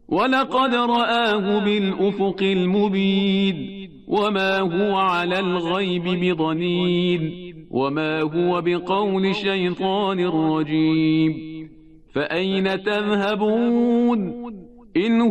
ولقد رآه بالأفق المبين وما هو على الغيب بضنين وما هو بقول شيطان رجيم فأين تذهبون إن